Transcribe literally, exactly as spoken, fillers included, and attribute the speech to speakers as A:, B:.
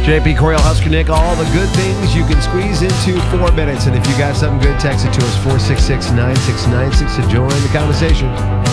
A: J P Coriel, Husker Nick, all the good things you can squeeze into four minutes. And if you got something good, text it to us, four six six, nine six nine six to join the conversation.